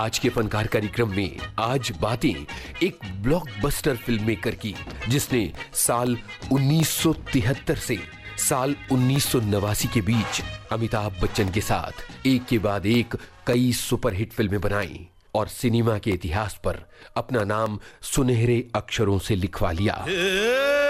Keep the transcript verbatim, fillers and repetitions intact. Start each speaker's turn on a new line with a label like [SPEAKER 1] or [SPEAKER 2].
[SPEAKER 1] आज के फनकार कार्यक्रम में आज बातें एक ब्लॉकबस्टर फिल्म मेकर की, जिसने साल उन्नीस सौ तिहत्तर से साल उन्नीस सौ नवासी के बीच अमिताभ बच्चन के साथ एक के बाद एक कई सुपरहिट फिल्में बनाई और सिनेमा के इतिहास पर अपना नाम सुनहरे अक्षरों से लिखवा लिया।